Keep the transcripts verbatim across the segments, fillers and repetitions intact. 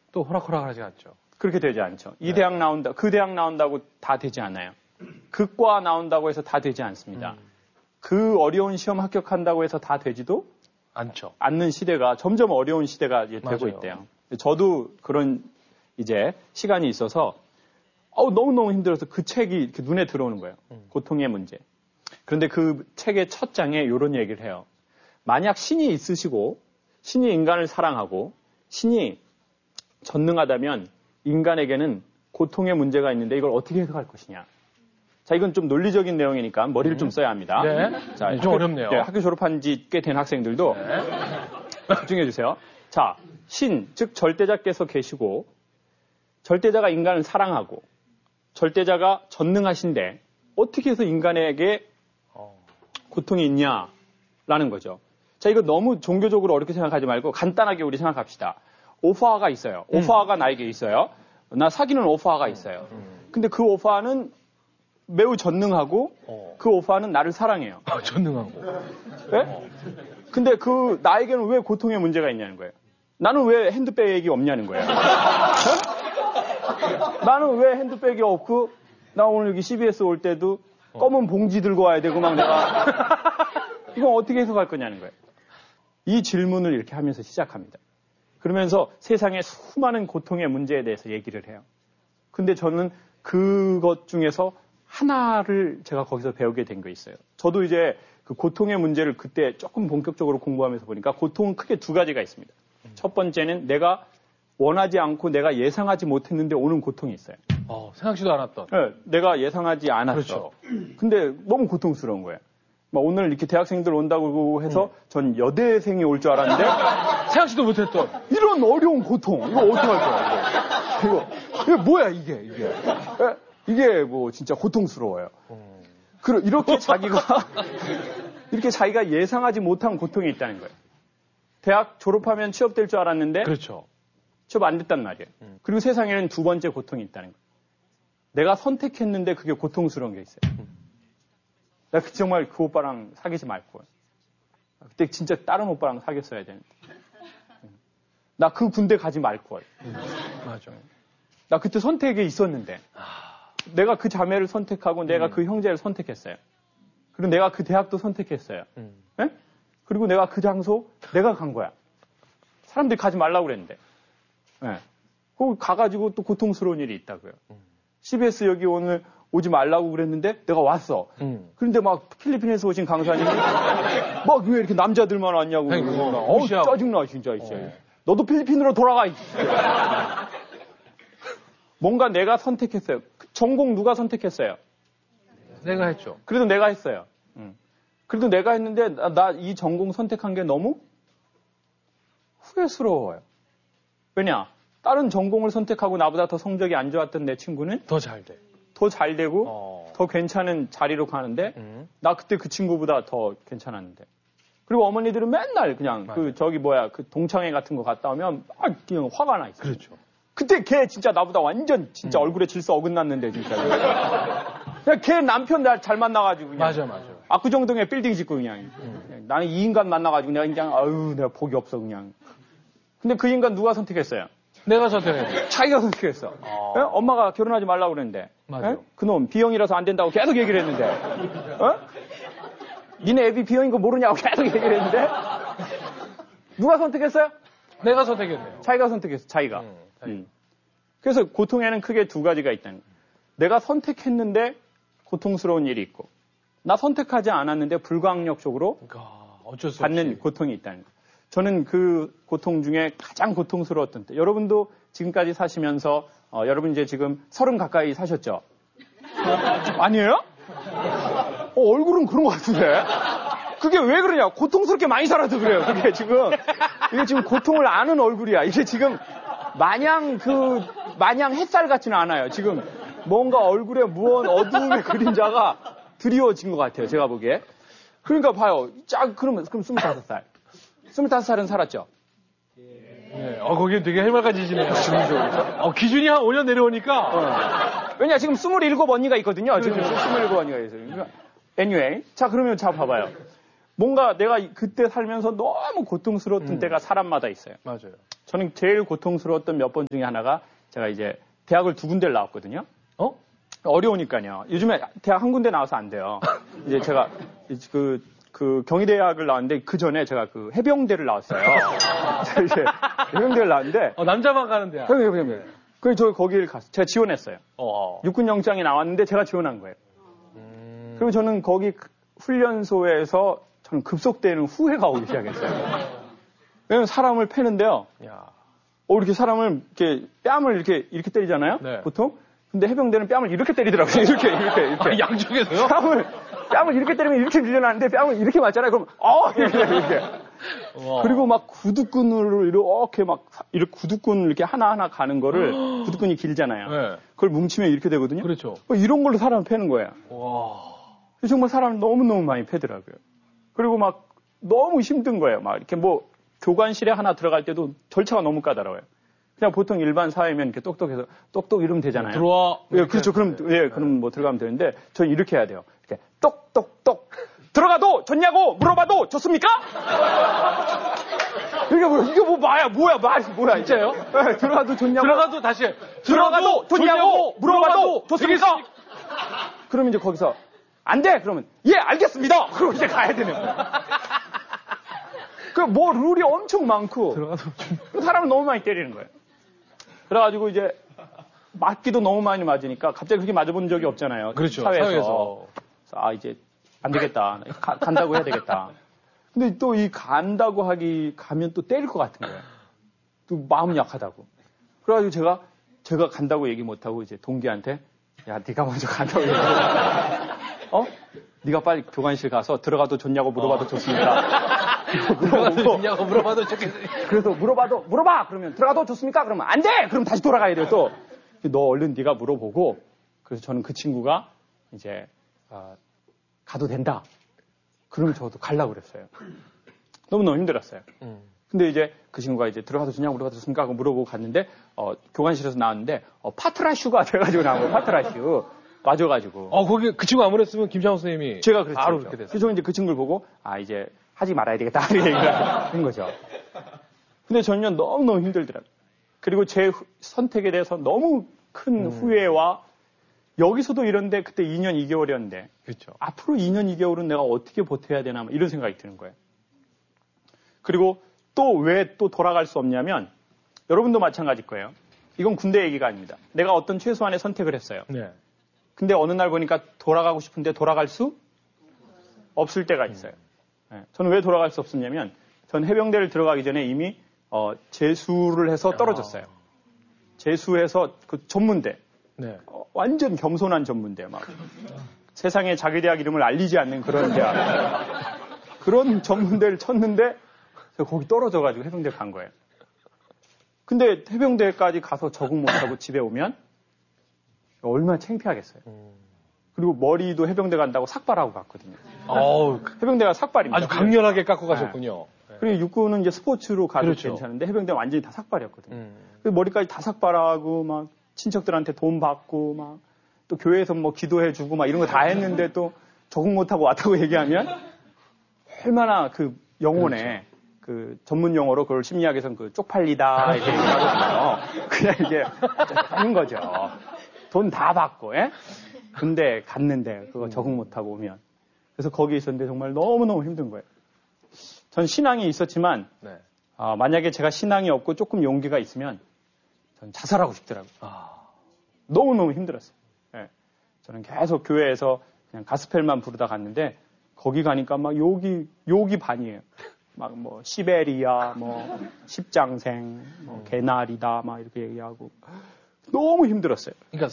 또 호락호락하지 않죠. 그렇게 되지 않죠. 이 네. 대학 나온다, 그 대학 나온다고 다 되지 않아요. 그 과 나온다고 해서 다 되지 않습니다. 음. 그 어려운 시험 합격한다고 해서 다 되지도 않죠. 않는 시대가 점점 어려운 시대가 이제 되고 맞아요. 있대요. 저도 그런 이제 시간이 있어서 어우, 너무너무 힘들어서 그 책이 이렇게 눈에 들어오는 거예요. 음. 고통의 문제. 그런데 그 책의 첫 장에 이런 얘기를 해요. 만약 신이 있으시고 신이 인간을 사랑하고 신이 전능하다면 인간에게는 고통의 문제가 있는데 이걸 어떻게 해석할 것이냐. 자, 이건 좀 논리적인 내용이니까 머리를 음. 좀 써야 합니다. 네. 자, 네, 좀 학교, 어렵네요. 네, 학교 졸업한 지 꽤 된 학생들도 네. 집중해 주세요. 자, 신, 즉 절대자께서 계시고 절대자가 인간을 사랑하고 절대자가 전능하신데 어떻게 해서 인간에게 고통이 있냐라는 거죠. 자, 이거 너무 종교적으로 어렵게 생각하지 말고 간단하게 우리 생각합시다. 오파가 있어요. 오파가 음. 나에게 있어요. 나 사귀는 오파가 있어요. 근데 그 오파는 매우 전능하고 어. 그 오파는 나를 사랑해요. 아, 전능하고. 네? 어. 근데 그 나에게는 왜 고통의 문제가 있냐는 거예요. 나는 왜 핸드백이 없냐는 거예요. 네? 나는 왜 핸드백이 없고 나 오늘 여기 씨비에스 올 때도 어. 검은 봉지 들고 와야 되고 막 내가 이건 어떻게 해석할 거냐는 거예요. 이 질문을 이렇게 하면서 시작합니다. 그러면서 세상의 수많은 고통의 문제에 대해서 얘기를 해요. 근데 저는 그것 중에서 하나를 제가 거기서 배우게 된 게 있어요. 저도 이제 그 고통의 문제를 그때 조금 본격적으로 공부하면서 보니까 고통은 크게 두 가지가 있습니다. 음. 첫 번째는 내가 원하지 않고 내가 예상하지 못했는데 오는 고통이 있어요. 어, 생각지도 않았던. 네, 내가 예상하지 않았어. 그렇죠. 근데 너무 고통스러운 거예요. 막 오늘 이렇게 대학생들 온다고 해서 음. 전 여대생이 올 줄 알았는데 생각지도 못했던 이런 어려운 고통. 이거 어떻게 할 거야? 이거. 이거, 이게 뭐야 이게 이게. 에? 이게 뭐 진짜 고통스러워요. 음. 그 이렇게 자기가 이렇게 자기가 예상하지 못한 고통이 있다는 거예요. 대학 졸업하면 취업될 줄 알았는데 그렇죠. 취업 안 됐단 말이에요. 음. 그리고 세상에는 두 번째 고통이 있다는 거예요. 내가 선택했는데 그게 고통스러운 게 있어요. 음. 내가 정말 그 오빠랑 사귀지 말 거야. 그때 진짜 다른 오빠랑 사귀었어야 되는데. 나 그 군대 가지 말 거야. 음. 맞아. 나 그때 선택에 있었는데. 아. 내가 그 자매를 선택하고 내가 음. 그 형제를 선택했어요. 그리고 내가 그 대학도 선택했어요. 음. 네? 그리고 내가 그 장소 내가 간 거야. 사람들이 가지 말라고 그랬는데. 네. 거기 가가지고 또 고통스러운 일이 있다고요. 음. 씨비에스 여기 오늘 오지 말라고 그랬는데 내가 왔어. 음. 그런데 막 필리핀에서 오신 강사님이 막 왜 이렇게 남자들만 왔냐고. 어우, 짜증나 진짜. 진짜. 어. 너도 필리핀으로 돌아가. 뭔가 내가 선택했어요. 전공 누가 선택했어요? 내가 했죠. 그래도 내가 했어요. 응. 그래도 내가 했는데 나 이 전공 선택한 게 너무 후회스러워요. 왜냐? 다른 전공을 선택하고 나보다 더 성적이 안 좋았던 내 친구는 더 잘 돼. 더 잘 되고 어. 더 괜찮은 자리로 가는데 음. 나 그때 그 친구보다 더 괜찮았는데. 그리고 어머니들은 맨날 그냥 맞아요. 그 저기 뭐야 그 동창회 같은 거 갔다 오면 막 그냥 화가 나 있어요. 그렇죠. 그때 걔 진짜 나보다 완전 진짜 음. 얼굴에 질서 어긋났는데 진짜. 그냥 걔 남편 날 잘 만나가지고 그냥. 맞아 맞아. 압구정동에 빌딩 짓고 그냥. 음. 그냥 나는 이 인간 만나가지고 내가 그냥 아유 내가 복이 없어 그냥. 근데 그 인간 누가 선택했어요? 내가 선택했어. 자기가 선택했어. 어. 예? 엄마가 결혼하지 말라고 그랬는데. 맞아. 예? 그놈 B형이라서 안 된다고 계속 얘기를 했는데. 어? 니네 애비 B형인 거 모르냐고 계속 얘기를 했는데. 누가 선택했어요? 내가 선택했네요. 자기가 선택했어. 자기가. 음. 음. 그래서 고통에는 크게 두 가지가 있다는 거예요. 내가 선택했는데 고통스러운 일이 있고 나 선택하지 않았는데 불가항력적으로 그러니까 어쩔 수 받는 없이. 고통이 있다는 거예요. 저는 그 고통 중에 가장 고통스러웠던 때 여러분도 지금까지 사시면서 어, 여러분 이제 지금 서른 가까이 사셨죠? 아니에요? 어, 얼굴은 그런 것 같은데 그게 왜 그러냐 고통스럽게 많이 살아서 그래요. 그게 지금 이게 지금 고통을 아는 얼굴이야. 이게 지금 마냥 그 마냥 햇살 같지는 않아요. 지금 뭔가 얼굴에 무언 어두움의 그림자가 드리워진 것 같아요. 제가 보기에. 그러니까 봐요. 쫙 그러면 그럼 스물다섯 살. 스물다섯 살은 살았죠. 네. 어 거기 되게 해맑아지시네요. 어 기준이 한 오 년 내려오니까. 어. 왜냐 지금 스물일곱 언니가 있거든요. 지금 스물일곱 언니가 있어요. anyway. 자 그러면 자 봐봐요. 뭔가 내가 그때 살면서 너무 고통스러웠던 음. 때가 사람마다 있어요. 맞아요. 저는 제일 고통스러웠던 몇 번 중에 하나가 제가 이제 대학을 두 군데를 나왔거든요. 어? 어려우니까요. 요즘에 대학 한 군데 나와서 안 돼요. 이제 제가 그, 그 경희대학을 나왔는데 그 전에 제가 그 해병대를 나왔어요. 제가 이제 해병대를 나왔는데. 어, 남자만 가는 데야. 해병대. 그래서 저 거기를 갔어요. 제가 지원했어요. 어. 육군 영장이 나왔는데 제가 지원한 거예요. 음. 그리고 저는 거기 훈련소에서 저는 급속되는 후회가 오기 시작했어요. 왜냐면 사람을 패는데요. 야. 어, 이렇게 사람을 이렇게 뺨을 이렇게 이렇게 때리잖아요. 네. 보통. 근데 해병대는 뺨을 이렇게 때리더라고요. 이렇게 이렇게 이렇게. 아, 양쪽에서요? 뺨을 뺨을 이렇게 때리면 이렇게 밀려나는데 뺨을 이렇게 맞잖아요. 그럼 어 이렇게 이렇게. 와. 그리고 막 구두끈으로 이렇게 막 이렇게 구두끈 이렇게 하나 하나 가는 거를 구두끈이 길잖아요. 네. 그걸 뭉치면 이렇게 되거든요. 그렇죠. 뭐 이런 걸로 사람을 패는 거예요. 와. 정말 사람을 너무 너무 많이 패더라고요. 그리고 막 너무 힘든 거예요. 막 이렇게 뭐 교관실에 하나 들어갈 때도 절차가 너무 까다로워요. 그냥 보통 일반 사회면 이렇게 똑똑해서 똑똑 이러면 되잖아요. 들어와. 예, 그렇죠. 그럼 예, 그럼 뭐 들어가면 되는데 저는 이렇게 해야 돼요. 이렇게 똑똑똑 들어가도 좋냐고 물어봐도 좋습니까? 이게 뭐 이게 뭐 마야 뭐야 말이 뭐야 진짜요? 예, 들어가도 좋냐고 들어가도 다시 해. 들어가도 좋냐고 물어봐도 좋습니까? 그러면 이제 거기서 안 돼. 그러면 예 알겠습니다. 그럼 이제 가야 되는 거예요. 그 뭐 룰이 엄청 많고 들어가도 사람을 너무 많이 때리는 거예요. 그래가지고 이제 맞기도 너무 많이 맞으니까 갑자기 그렇게 맞아본 적이 없잖아요. 그렇죠. 사회에서. 사회에서. 아 이제 안 되겠다. 가, 간다고 해야 되겠다. 근데 또 이 간다고 하기 가면 또 때릴 것 같은 거예요. 또 마음 약하다고. 그래가지고 제가 제가 간다고 얘기 못하고 이제 동기한테 야 네가 먼저 간다고 얘기. 어? 네가 빨리 교관실 가서 들어가도 좋냐고 물어봐도 어. 좋습니다. 들어가도 좋냐고 물어봐도 좋겠어. 그래서 물어봐도 물어봐 그러면 들어가도 좋습니까? 그러면 안 돼. 그럼 다시 돌아가야 돼요. 또 너 얼른 네가 물어보고 그래서 저는 그 친구가 이제 어, 가도 된다. 그러면 저도 가려고 그랬어요. 너무너무 힘들었어요. 음. 근데 이제 그 친구가 이제 들어가도 좋냐고 물어봐도 좋습니까? 하고 물어보고 갔는데 어, 교관실에서 나왔는데 어, 파트라슈가 돼가지고 나온 거예요. 파트라슈. 맞아가지고. 어, 거기 그 친구 아무래도 했으면 김창호 선생님이 제가 그랬죠. 바로 그렇게 됐어요. 그래서 저는 이제 그 친구를 보고 아 이제 하지 말아야 되겠다 이렇게 얘기를 한 거죠. 근데 저는요 너무너무 힘들더라고요. 그리고 제 후, 선택에 대해서 너무 큰 음. 후회와 여기서도 이런데 그때 이 년 이 개월이었는데 그렇죠. 앞으로 이 년 이 개월은 내가 어떻게 버텨야 되나 이런 생각이 드는 거예요. 그리고 또 왜 또 돌아갈 수 없냐면 여러분도 마찬가지일 거예요. 이건 군대 얘기가 아닙니다. 내가 어떤 최소한의 선택을 했어요. 네. 근데 어느 날 보니까 돌아가고 싶은데 돌아갈 수 없을 때가 있어요. 네. 저는 왜 돌아갈 수 없었냐면 전 해병대를 들어가기 전에 이미 어, 재수를 해서 떨어졌어요. 아. 재수해서 그 전문대. 네. 어, 완전 겸손한 전문대. 막 세상에 자기 대학 이름을 알리지 않는 그런 대학. 그런 전문대를 쳤는데 거기 떨어져가지고 해병대 간 거예요. 근데 해병대까지 가서 적응 못하고 집에 오면 얼마나 창피하겠어요. 음. 그리고 머리도 해병대 간다고 삭발하고 갔거든요. 어우, 해병대가 삭발입니다. 아주 강렬하게 깎고 가셨군요. 네. 그리고 육군은 이제 스포츠로 가도 그렇죠. 괜찮은데 해병대는 완전히 다 삭발이었거든요. 음. 머리까지 다 삭발하고 막 친척들한테 돈 받고 막 또 교회에서 뭐 기도해주고 막 이런 거 다 했는데 또 적응 못하고 왔다고 얘기하면 얼마나 그 영혼에 그렇죠. 그 전문 용어로 그걸 심리학에서는 그 쪽팔리다 이렇게 얘기하거든요. 그냥 이게 하는 거죠. 돈 다 받고, 예? 근데 갔는데 그거 적응 못하고 오면. 그래서 거기 있었는데 정말 너무너무 힘든 거예요. 전 신앙이 있었지만, 네. 아, 만약에 제가 신앙이 없고 조금 용기가 있으면 전 자살하고 싶더라고요. 아. 너무너무 힘들었어요. 예. 저는 계속 교회에서 그냥 가스펠만 부르다 갔는데 거기 가니까 막 욕이, 욕이 반이에요. 막 뭐 시베리아, 뭐 십장생, 뭐 개나리다 막 이렇게 얘기하고. 너무 힘들었어요. 그러니까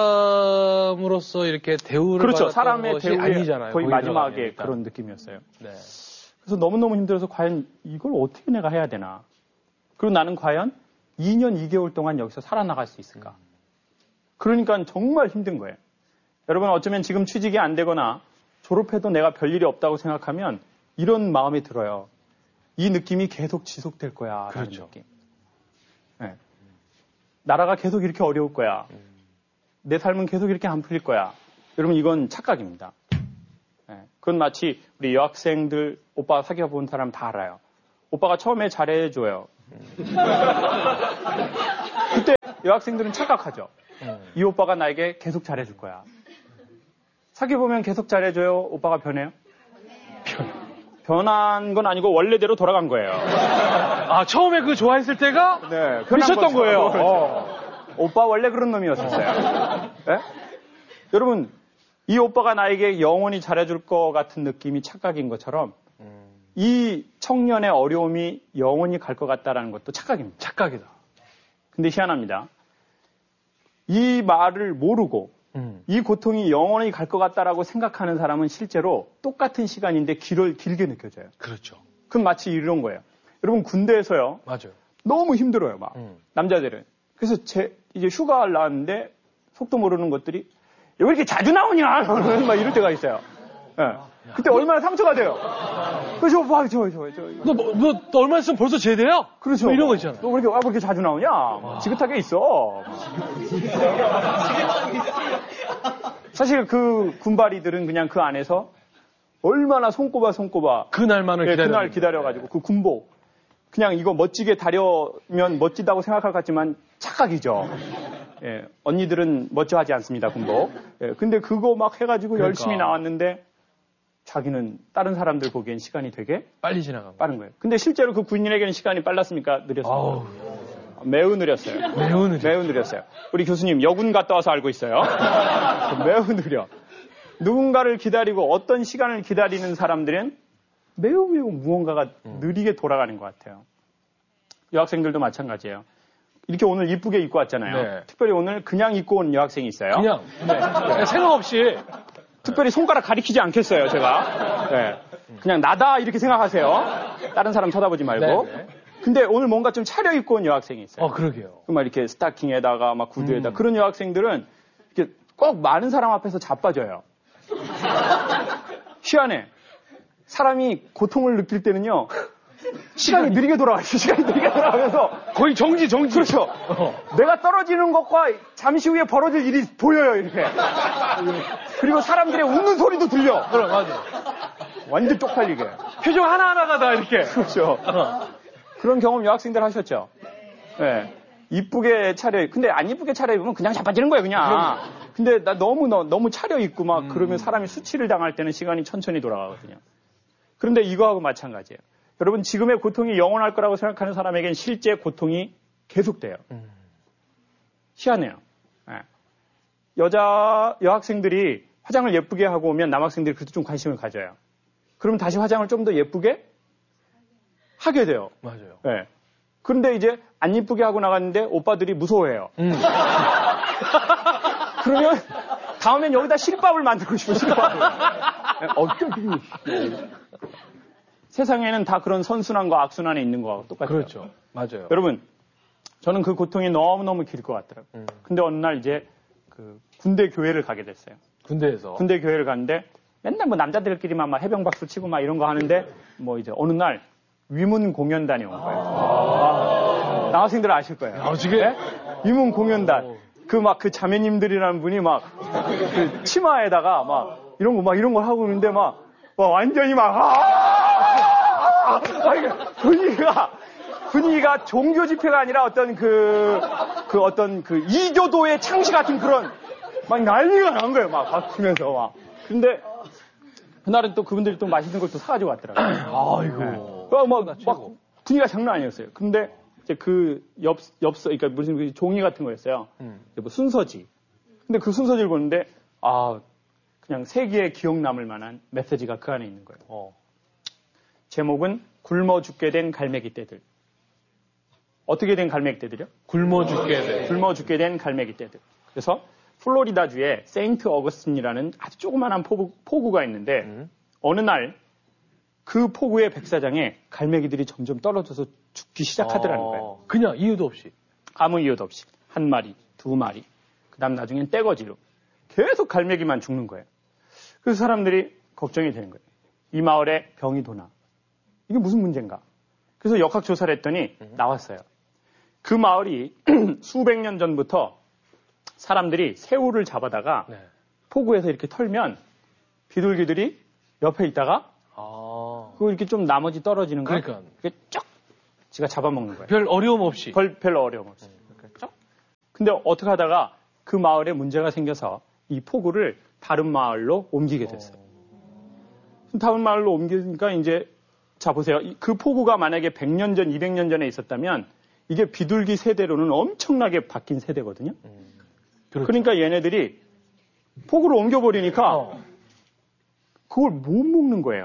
사람으로서 이렇게 대우를 그렇죠. 받았던 사람의 것이 대우의 아니잖아요. 거의 마지막에 들어가니까. 그런 느낌이었어요. 네. 그래서 너무너무 힘들어서 과연 이걸 어떻게 내가 해야 되나. 그리고 나는 과연 이 년 이 개월 동안 여기서 살아나갈 수 있을까. 그러니까 정말 힘든 거예요. 여러분 어쩌면 지금 취직이 안 되거나 졸업해도 내가 별일이 없다고 생각하면 이런 마음이 들어요. 이 느낌이 계속 지속될 거야. 그렇죠. 느낌. 네. 나라가 계속 이렇게 어려울 거야. 내 삶은 계속 이렇게 안 풀릴 거야. 여러분 이건 착각입니다. 네. 그건 마치 우리 여학생들 오빠 사귀어 본 사람 다 알아요. 오빠가 처음에 잘해줘요. 그때 여학생들은 착각하죠. 이 오빠가 나에게 계속 잘해줄 거야. 사귀어보면 계속 잘해줘요. 오빠가 변해요? 변한 건 아니고 원래대로 돌아간 거예요. 아, 처음에 그 좋아했을 때가 네, 미쳤던 거예요. 그렇죠. 어. 오빠 원래 그런 놈이었었어요. 네? 여러분, 이 오빠가 나에게 영원히 잘해줄 것 같은 느낌이 착각인 것처럼 이 청년의 어려움이 영원히 갈 것 같다라는 것도 착각입니다. 착각이다. 근데 희한합니다. 이 말을 모르고 음. 이 고통이 영원히 갈 것 같다라고 생각하는 사람은 실제로 똑같은 시간인데 길을 길게 느껴져요. 그렇죠. 그럼 마치 이런 거예요. 여러분 군대에서요. 맞아요. 너무 힘들어요, 막 음. 남자들은. 그래서 제 이제 휴가를 나왔는데 속도 모르는 것들이 왜 이렇게 자주 나오냐? 막 이럴 때가 있어요. 네. 그때 얼마나 상처가 돼요. 그래서 막 저 저 저. 너, 뭐, 너, 너 얼마 있으면 벌써 제대야? 그렇죠. 뭐 이런 거 있잖아. 너 왜 이렇게, 아, 왜 이렇게 자주 나오냐? 와. 지긋하게 있어. 사실 그 군바리들은 그냥 그 안에서 얼마나 손꼽아 손꼽아 그날만을 예, 기다려. 그날 기다려가지고 그 군복 그냥 이거 멋지게 다려면 멋지다고 생각할 것 같지만 착각이죠. 예, 언니들은 멋져하지 않습니다, 군복. 예, 근데 그거 막 해가지고 그러니까. 열심히 나왔는데 자기는 다른 사람들 보기엔 시간이 되게 빨리 지나간 빠른 거예요. 근데 실제로 그 군인에게는 시간이 빨랐습니까? 느렸습니까? 아우. 매우 느렸어요. 매우 느려. 매우 느렸어요. 우리 교수님 여군 갔다 와서 알고 있어요. 매우 느려. 누군가를 기다리고 어떤 시간을 기다리는 사람들은 매우 매우 무언가가 음. 느리게 돌아가는 것 같아요. 여학생들도 마찬가지예요. 이렇게 오늘 이쁘게 입고 왔잖아요. 네. 특별히 오늘 그냥 입고 온 여학생이 있어요. 그냥. 네. 생각 없이. 특별히 손가락 가리키지 않겠어요, 제가. 네. 그냥 나다 이렇게 생각하세요. 다른 사람 쳐다보지 말고. 네, 네. 근데 오늘 뭔가 좀 차려입고 온 여학생이 있어요. 어, 그러게요. 막 이렇게 스타킹에다가 막 구두에다 음. 그런 여학생들은 이렇게 꼭 많은 사람 앞에서 자빠져요. 희한해. 사람이 고통을 느낄 때는요. 시간이 느리게 돌아가요. 시간이 느리게 돌아가면서 거의 정지, 정지. 그렇죠. 어. 내가 떨어지는 것과 잠시 후에 벌어질 일이 보여요, 이렇게. 그리고 사람들의 웃는 소리도 들려. 그래, 맞아. 완전 쪽팔리게. 표정 하나하나가 다 이렇게. 그렇죠. 어. 그런 경험 여학생들 하셨죠? 네. 이쁘게 차려, 근데 안 이쁘게 차려입으면 그냥 자빠지는 거예요, 그냥. 근데 나 너무, 너, 너무 차려입고 막 음. 그러면 사람이 수치를 당할 때는 시간이 천천히 돌아가거든요. 그런데 이거하고 마찬가지예요. 여러분, 지금의 고통이 영원할 거라고 생각하는 사람에겐 실제 고통이 계속돼요. 음. 희한해요. 네. 여자, 여학생들이 화장을 예쁘게 하고 오면 남학생들이 그래도 좀 관심을 가져요. 그럼 다시 화장을 좀 더 예쁘게 하게 돼요. 맞아요. 네. 그런데 이제 안 예쁘게 하고 나갔는데 오빠들이 무서워해요. 음. 그러면 다음엔 여기다 실밥을 만들고 싶어, 실밥을. 어떤 세상에는 다 그런 선순환과 악순환에 있는 거하고 똑같아요. 그렇죠. 맞아요. 여러분, 저는 그 고통이 너무너무 길 것 같더라고요. 음. 근데 어느 날 이제 그 군대 교회를 가게 됐어요. 군대에서. 군대 교회를 갔는데 맨날 뭐 남자들끼리만 막 해병박수 치고 막 이런 거 하는데 뭐 이제 어느 날 위문 공연단이 온 거예요. 아~ 남학생들 아실 거예요. 아, 지금? 네? 위문 공연단. 그 막 그 자매님들이라는 분이 막 그 치마에다가 막 이런 거 막 이런 걸 하고 있는데 막, 막 완전히 막 아~ 분위기가 분위기가 종교 집회가 아니라 어떤 그, 그 어떤 그 이교도의 창시 같은 그런 막 난리가 난 거예요. 막 박수면서 막. 근데 그날은 또 그분들이 또 맛있는 걸 또 사가지고 왔더라고요. 아이고. 네. 막, 막, 막 분위기가 장난 아니었어요. 근데 이제 그 엽, 엽서, 그러니까 무슨 그 종이 같은 거였어요. 음. 뭐 순서지. 근데 그 순서지를 보는데, 아, 그냥 세기에 기억 남을 만한 메시지가 그 안에 있는 거예요. 어. 제목은 굶어 죽게 된 갈매기 떼들. 어떻게 된 갈매기 떼들이요? 굶어 죽게 돼. 굶어 죽게 된 갈매기 떼들. 그래서 플로리다주에 세인트 어거스틴이라는 아주 조그만한 포구, 포구가 있는데 음. 어느 날 그 포구의 백사장에 갈매기들이 점점 떨어져서 죽기 시작하더라는 어. 거예요. 그냥 이유도 없이. 아무 이유도 없이. 한 마리, 두 마리, 그 다음 나중엔 떼거지로. 계속 갈매기만 죽는 거예요. 그래서 사람들이 걱정이 되는 거예요. 이 마을에 병이 도나. 이게 무슨 문제인가? 그래서 역학조사를 했더니 나왔어요. 그 마을이 수백 년 전부터 사람들이 새우를 잡아다가 네. 포구에서 이렇게 털면 비둘기들이 옆에 있다가 아. 그거 이렇게 좀 나머지 떨어지는 거. 그러니까. 이렇게 쫙 지가 잡아먹는 거예요. 별 어려움 없이. 별, 별 어려움 없이. 이렇게 쫙. 근데 어떻게 하다가 그 마을에 문제가 생겨서 이 포구를 다른 마을로 옮기게 됐어요. 어. 다른 마을로 옮기니까 이제 자 보세요. 그 포구가 만약에 백 년 전, 이백 년 전에 있었다면 이게 비둘기 세대로는 엄청나게 바뀐 세대거든요. 음. 그렇죠. 그러니까 얘네들이 포구를 옮겨버리니까 어. 그걸 못 먹는 거예요.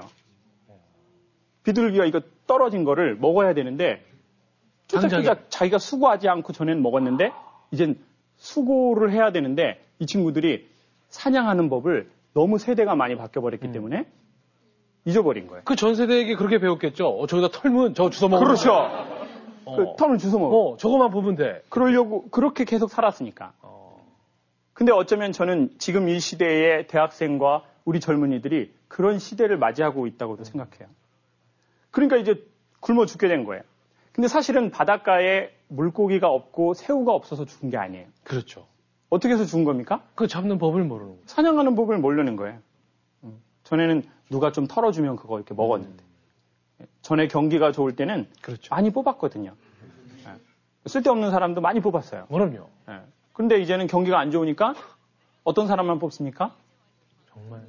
비둘기가 이거 떨어진 거를 먹어야 되는데 쫓아끼자 자기가 수고하지 않고 전에는 먹었는데 이젠 수고를 해야 되는데 이 친구들이 사냥하는 법을 너무 세대가 많이 바뀌어버렸기 음. 때문에 잊어버린 거예요. 그 전 세대에게 그렇게 배웠겠죠. 어, 저기다 털면 저거 주워 먹어. 그렇죠. 어. 그 털을 주워 먹어. 어, 저거만 보면 돼. 그러려고 그렇게 계속 살았으니까. 어. 근데 어쩌면 저는 지금 이 시대의 대학생과 우리 젊은이들이 그런 시대를 맞이하고 있다고도 음. 생각해요. 그러니까 이제 굶어 죽게 된 거예요. 근데 사실은 바닷가에 물고기가 없고 새우가 없어서 죽은 게 아니에요. 그렇죠. 어떻게 해서 죽은 겁니까? 그 잡는 법을 모르는 거예요. 사냥하는 법을 모르는 거예요. 음. 전에는 누가 좀 털어주면 그거 이렇게 먹었는데. 음. 전에 경기가 좋을 때는 그렇죠. 많이 뽑았거든요. 네. 쓸데없는 사람도 많이 뽑았어요. 그럼요. 네. 그런데 이제는 경기가 안 좋으니까 어떤 사람만 뽑습니까? 정말.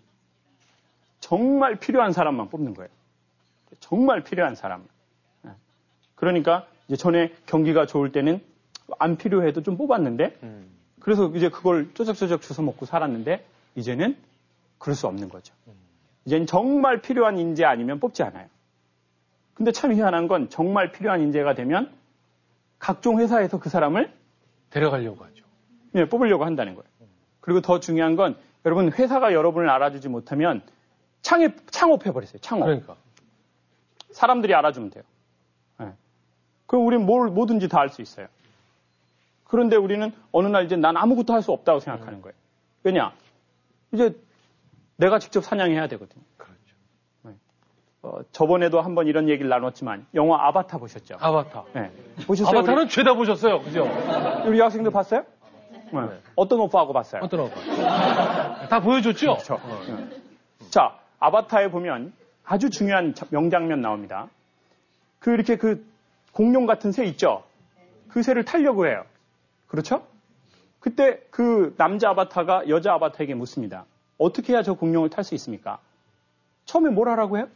정말 필요한 사람만 뽑는 거예요. 정말 필요한 사람. 그러니까 이제 전에 경기가 좋을 때는 안 필요해도 좀 뽑았는데, 음. 그래서 이제 그걸 쪼적쪼적 주워 먹고 살았는데, 이제는 그럴 수 없는 거죠. 음. 이제는 정말 필요한 인재 아니면 뽑지 않아요. 근데 참 희한한 건 정말 필요한 인재가 되면 각종 회사에서 그 사람을 데려가려고 하죠. 네, 뽑으려고 한다는 거예요. 음. 그리고 더 중요한 건 여러분 회사가 여러분을 알아주지 못하면 창업, 창업해버렸어요. 창업. 그러니까. 사람들이 알아주면 돼요. 네. 그럼 우리는 뭘, 뭐든지 다 할 수 있어요. 그런데 우리는 어느 날 이제 난 아무것도 할 수 없다고 생각하는 거예요. 왜냐? 이제 내가 직접 사냥해야 되거든요. 그렇죠. 네. 어, 저번에도 한번 이런 얘기를 나눴지만 영화 아바타 보셨죠? 아바타. 네. 보셨어요? 아바타는 우리? 죄다 보셨어요. 그죠? 우리 학생들 봤어요? 네. 네. 어떤 오빠하고 봤어요? 어떤 오빠? 다 보여줬죠? 그렇죠. 어. 네. 자, 아바타에 보면 아주 중요한 명장면 나옵니다. 그 이렇게 그 공룡 같은 새 있죠? 그 새를 타려고 해요. 그렇죠? 그때 그 남자 아바타가 여자 아바타에게 묻습니다. 어떻게 해야 저 공룡을 탈 수 있습니까? 처음에 뭘 하라고 해요?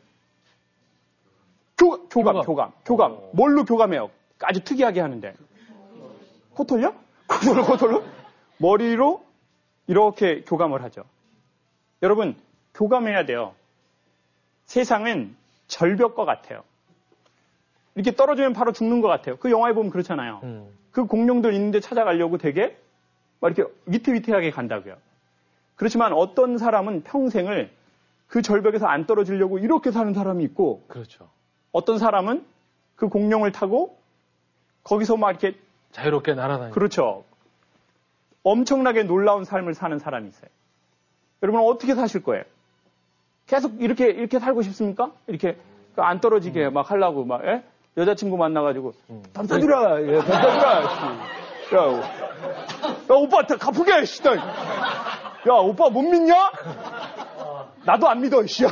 교, 교감, 교감, 교감. 교감. 어. 뭘로 교감해요? 아주 특이하게 하는데. 코털려? 코털로, 코털로? 머리로 이렇게 교감을 하죠. 여러분, 교감해야 돼요. 세상은 절벽과 같아요. 이렇게 떨어지면 바로 죽는 것 같아요. 그 영화에 보면 그렇잖아요. 음. 그 공룡들 있는데 찾아가려고 되게 막 이렇게 위태위태하게 간다고요. 그렇지만 어떤 사람은 평생을 그 절벽에서 안 떨어지려고 이렇게 사는 사람이 있고, 그렇죠. 어떤 사람은 그 공룡을 타고 거기서 막 이렇게 자유롭게 날아다니는. 그렇죠. 엄청나게 놀라운 삶을 사는 사람이 있어요. 여러분 어떻게 사실 거예요? 계속 이렇게 이렇게 살고 싶습니까? 이렇게 안 떨어지게 음. 막 하려고 막 예? 여자친구 만나가지고 음. 담타주라, 예, 담타주라, 씨. 야, 야 오빠 가쁘게, 씨. 야 오빠 못 믿냐? 나도 안 믿어, 씨.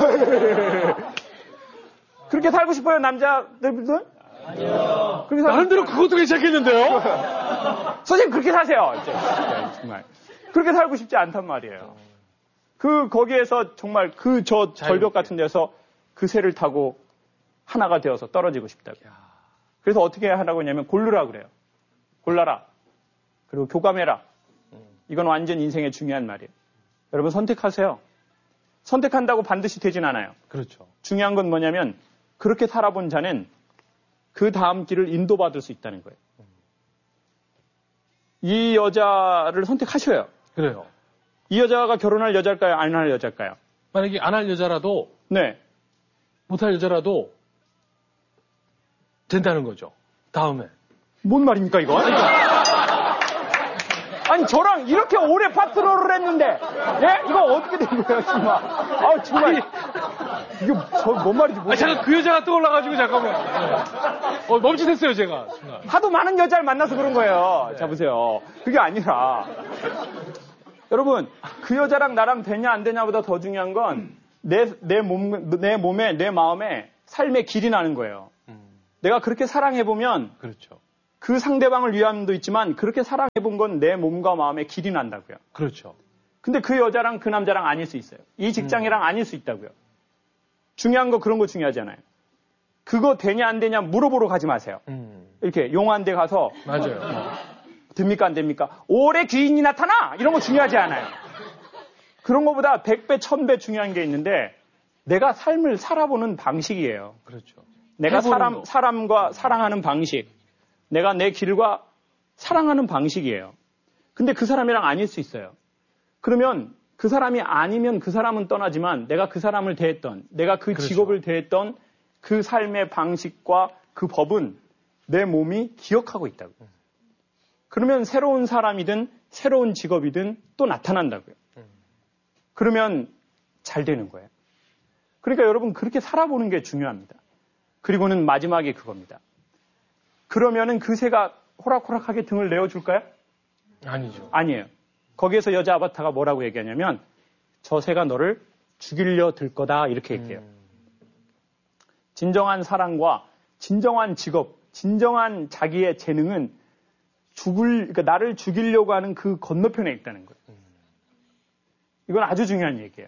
그렇게 살고 싶어요 남자들은? 아니요. 나름대로 그것도 괜찮겠는데요? 선생님 그렇게 사세요. 이제. 정말 그렇게 살고 싶지 않단 말이에요. 그 거기에서 정말 그 저 절벽 같은 데서 그 새를 타고 하나가 되어서 떨어지고 싶다고. 그래서 어떻게 하라고 했냐면 고르라 그래요. 골라라. 그리고 교감해라. 이건 완전 인생의 중요한 말이에요. 여러분 선택하세요. 선택한다고 반드시 되진 않아요. 그렇죠. 중요한 건 뭐냐면 그렇게 살아본 자는 그 다음 길을 인도받을 수 있다는 거예요. 이 여자를 선택하셔요. 그래요. 이 여자가 결혼할 여자일까요? 안 할 여자일까요? 만약에 안 할 여자라도, 네, 못할 여자라도 된다는 거죠. 다음에. 뭔 말입니까 이건? 아니 저랑 이렇게 오래 파트너를 했는데, 예? 이거 어떻게 된 거예요 정말? 아 정말 아니, 이게 저, 뭔 말인지 모르겠어요. 아 잠깐 그 여자가 떠올라가지고 잠깐만. 네. 어 멈칫했어요 제가. 순간. 하도 많은 여자를 만나서 그런 거예요. 네. 자 보세요. 그게 아니라 여러분 그 여자랑 나랑 되냐 안 되냐보다 더 중요한 건 내, 내 몸, 내 몸에, 내 마음에 삶의 길이 나는 거예요. 음. 내가 그렇게 사랑해보면. 그렇죠. 그 상대방을 위함도 있지만 그렇게 사랑해본 건 내 몸과 마음에 길이 난다고요. 그렇죠. 근데 그 여자랑 그 남자랑 아닐 수 있어요. 이 직장이랑 음. 아닐 수 있다고요. 중요한 거 그런 거 중요하잖아요. 그거 되냐 안 되냐 물어보러 가지 마세요. 음. 이렇게 용화대 가서. 맞아요. 어, 됩니까 안 됩니까? 올해 귀인이 나타나! 이런 거 중요하지 않아요. 그런 거보다 백 배, 천 배 중요한 게 있는데 내가 삶을 살아보는 방식이에요. 그렇죠. 내가 사람, 거. 사람과 사랑하는 방식. 내가 내 길과 사랑하는 방식이에요. 근데 그 사람이랑 아닐 수 있어요. 그러면 그 사람이 아니면 그 사람은 떠나지만 내가 그 사람을 대했던, 내가 그 그렇죠. 직업을 대했던 그 삶의 방식과 그 법은 내 몸이 기억하고 있다고요. 그러면 새로운 사람이든 새로운 직업이든 또 나타난다고요. 그러면 잘 되는 거예요. 그러니까 여러분 그렇게 살아보는 게 중요합니다. 그리고는 마지막에 그겁니다. 그러면은 그 새가 호락호락하게 등을 내어줄까요? 아니죠. 아니에요. 거기에서 여자 아바타가 뭐라고 얘기하냐면 저 새가 너를 죽이려 들 거다 이렇게 얘기해요. 음. 진정한 사랑과 진정한 직업, 진정한 자기의 재능은 죽을, 그러니까 나를 죽이려고 하는 그 건너편에 있다는 거예요. 음. 이건 아주 중요한 얘기예요.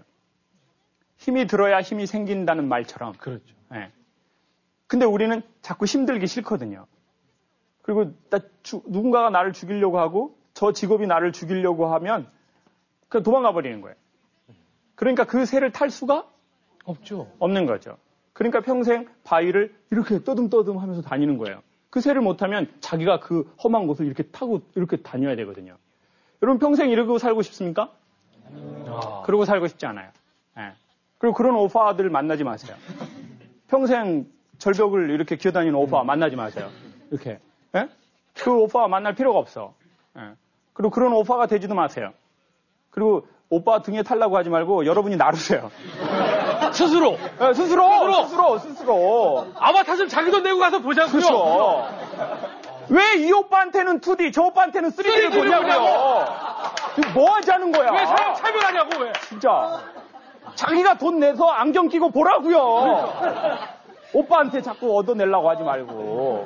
힘이 들어야 힘이 생긴다는 말처럼. 그렇죠. 네. 근데 우리는 자꾸 힘들기 싫거든요. 그리고 나 주, 누군가가 나를 죽이려고 하고 저 직업이 나를 죽이려고 하면 그냥 도망가 버리는 거예요. 그러니까 그 새를 탈 수가 없죠. 없는 거죠. 그러니까 평생 바위를 이렇게 떠듬떠듬 하면서 다니는 거예요. 그 새를 못하면 자기가 그 험한 곳을 이렇게 타고 이렇게 다녀야 되거든요. 여러분 평생 이러고 살고 싶습니까? 아. 그러고 살고 싶지 않아요. 네. 그리고 그런 오빠들 만나지 마세요. 평생 절벽을 이렇게 기어다니는 오빠 만나지 마세요. 이렇게. 네? 그 오빠 만날 필요가 없어. 네. 그리고 그런 오빠가 되지도 마세요. 그리고 오빠 등에 타려고 하지 말고 여러분이 나르세요. 스스로. 네, 스스로. 스스로. 스스로. 스스로. 아바타 좀 자기 돈 내고 가서 보자고요. 그렇죠. 왜 이 오빠한테는 투디, 저 오빠한테는 쓰리디를 보냐고요. 지금 뭐 하자는 거야. 왜 사람 차별하냐고 왜. 진짜. 자기가 돈 내서 안경 끼고 보라고요. 그러니까. 오빠한테 자꾸 얻어내려고 하지 말고.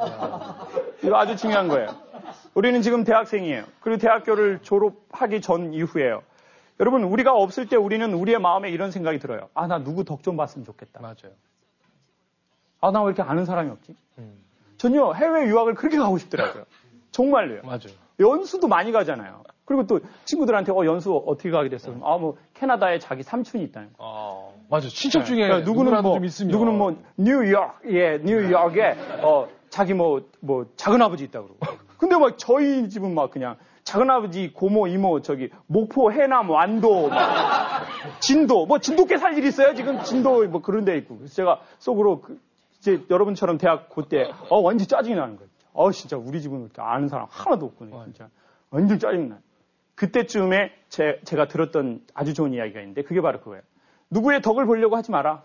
이거 아주 중요한 거예요. 우리는 지금 대학생이에요. 그리고 대학교를 졸업하기 전 이후에요. 여러분 우리가 없을 때 우리는 우리의 마음에 이런 생각이 들어요. 아, 나 누구 덕 좀 봤으면 좋겠다. 맞아요. 아, 나 왜 이렇게 아는 사람이 없지? 음. 전요 해외 유학을 그렇게 가고 싶더라고요. 정말로요. 맞아요. 연수도 많이 가잖아요. 그리고 또 친구들한테 어 연수 어떻게 가게 됐어? 아, 뭐 캐나다에 자기 삼촌이 있다는 거. 아, 맞아. 친척 중에 네. 누구는 뭐 좀 있으면. 누구는 뭐 뉴욕, 예, 뉴욕에 어 자기 뭐 뭐 작은 아버지 있다 그러고. 근데 막 저희 집은 막 그냥 작은 아버지, 고모, 이모 저기 목포, 해남, 완도, 막 진도, 뭐 진도께 살 일 있어요? 지금 진도 뭐 그런 데 있고. 그래서 제가 속으로 그 이제 여러분처럼 대학 그때 어 완전 짜증이 나는 거예요. 어 진짜 우리 집은 이렇게 아는 사람 하나도 없구나. 진짜 완전 짜증 나요. 그때쯤에 제, 제가 들었던 아주 좋은 이야기가 있는데 그게 바로 그거예요. 누구의 덕을 보려고 하지 마라.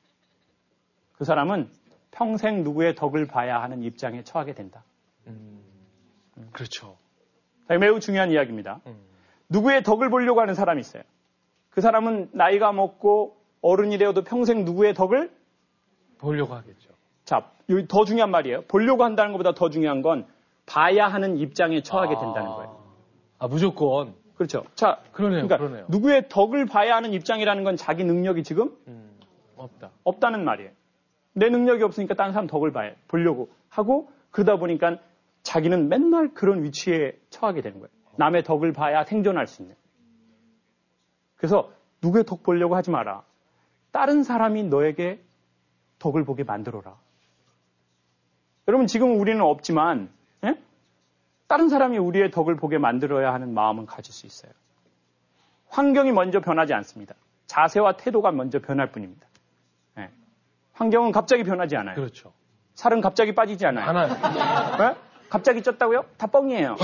그 사람은 평생 누구의 덕을 봐야 하는 입장에 처하게 된다. 음, 그렇죠. 매우 중요한 이야기입니다. 음. 누구의 덕을 보려고 하는 사람이 있어요. 그 사람은 나이가 먹고 어른이 되어도 평생 누구의 덕을 보려고 하겠죠. 자, 여기 더 중요한 말이에요. 보려고 한다는 것보다 더 중요한 건 봐야 하는 입장에 처하게 된다는 거예요. 아, 무조건. 그렇죠. 자, 그러네요. 그러니까 그러네요. 누구의 덕을 봐야 하는 입장이라는 건 자기 능력이 지금 음, 없다. 없다는 말이에요. 내 능력이 없으니까 다른 사람 덕을 봐야 보려고 하고 그러다 보니까 자기는 맨날 그런 위치에 처하게 되는 거예요. 남의 덕을 봐야 생존할 수 있는. 그래서 누구의 덕 보려고 하지 마라. 다른 사람이 너에게 덕을 보게 만들어라. 여러분 지금 우리는 없지만 예? 다른 사람이 우리의 덕을 보게 만들어야 하는 마음은 가질 수 있어요. 환경이 먼저 변하지 않습니다. 자세와 태도가 먼저 변할 뿐입니다. 예. 환경은 갑자기 변하지 않아요. 그렇죠. 살은 갑자기 빠지지 않아요. 않아요. 예? 갑자기 쪘다고요? 다 뻥이에요.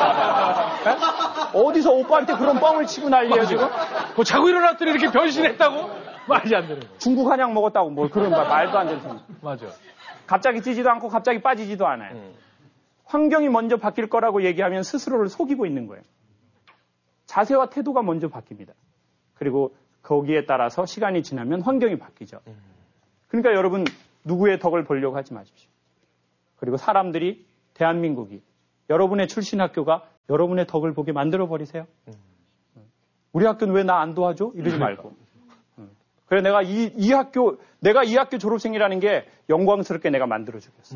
예? 어디서 오빠한테 그런 뻥을 치고 난리예요 지금? 뭐 자고 일어났더니 이렇게 변신했다고? 말이 안 되는 거예요. 중국 한약 먹었다고 뭐 그런 말 말도 안 되는 소리. 맞아. 갑자기 찌지도 않고 갑자기 빠지지도 않아요. 음. 환경이 먼저 바뀔 거라고 얘기하면 스스로를 속이고 있는 거예요. 자세와 태도가 먼저 바뀝니다. 그리고 거기에 따라서 시간이 지나면 환경이 바뀌죠. 그러니까 여러분 누구의 덕을 보려고 하지 마십시오. 그리고 사람들이 대한민국이 여러분의 출신 학교가 여러분의 덕을 보게 만들어 버리세요. 우리 학교는 왜 나 안 도와줘? 이러지 말고. 그래 내가 이, 이 학교 내가 이 학교 졸업생이라는 게 영광스럽게 내가 만들어 주겠어.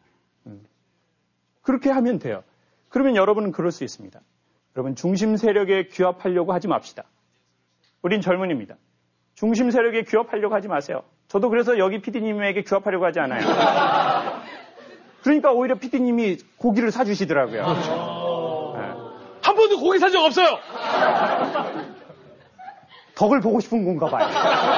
그렇게 하면 돼요. 그러면 여러분은 그럴 수 있습니다. 여러분 중심 세력에 규합하려고 하지 맙시다. 우린 젊은이입니다. 중심 세력에 규합하려고 하지 마세요. 저도 그래서 여기 피디님에게 규합하려고 하지 않아요. 그러니까 오히려 피디님이 고기를 사주시더라고요. 네. 한 번도 고기 산 적 없어요. 덕을 보고 싶은 건가 봐요.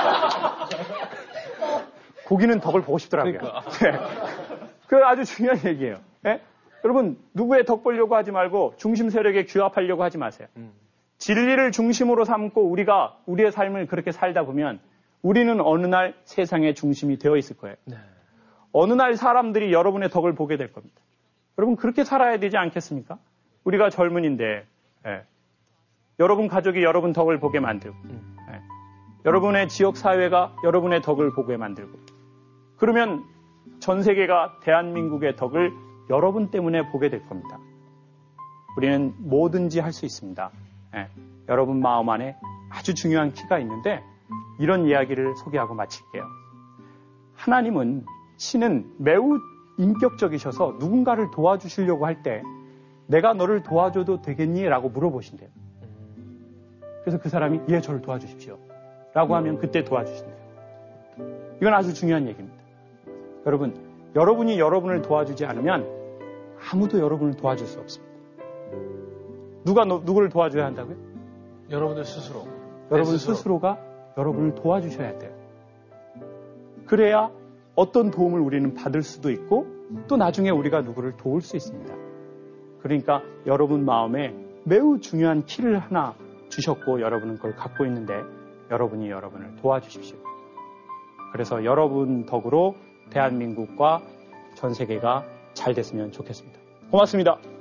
고기는 덕을 보고 싶더라고요. 그러니까. 네. 그 아주 중요한 얘기예요. 네? 여러분 누구의 덕 보려고 하지 말고 중심 세력에 규합하려고 하지 마세요. 음. 진리를 중심으로 삼고 우리가 우리의 삶을 그렇게 살다 보면 우리는 어느 날 세상의 중심이 되어 있을 거예요. 네. 어느 날 사람들이 여러분의 덕을 보게 될 겁니다. 여러분 그렇게 살아야 되지 않겠습니까? 우리가 젊은인데 예. 여러분 가족이 여러분 덕을 보게 만들고 음. 예. 여러분의 지역 사회가 여러분의 덕을 보게 만들고 그러면 전 세계가 대한민국의 덕을 여러분 때문에 보게 될 겁니다. 우리는 뭐든지 할 수 있습니다. 예. 여러분 마음 안에 아주 중요한 키가 있는데 이런 이야기를 소개하고 마칠게요. 하나님은 신은 매우 인격적이셔서 누군가를 도와주시려고 할 때 내가 너를 도와줘도 되겠니? 라고 물어보신대요. 그래서 그 사람이 예, 저를 도와주십시오. 라고 하면 그때 도와주신대요. 이건 아주 중요한 얘기입니다. 여러분, 여러분이 여러분을 도와주지 않으면 아무도 여러분을 도와줄 수 없습니다. 누가 너, 누구를 도와줘야 한다고요? 여러분들 스스로. 여러분 스스로. 스스로가 여러분을 도와주셔야 돼요. 그래야 어떤 도움을 우리는 받을 수도 있고 또 나중에 우리가 누구를 도울 수 있습니다. 그러니까 여러분 마음에 매우 중요한 키를 하나 주셨고 여러분은 그걸 갖고 있는데 여러분이 여러분을 도와주십시오. 그래서 여러분 덕으로 대한민국과 전 세계가 잘 됐으면 좋겠습니다. 고맙습니다.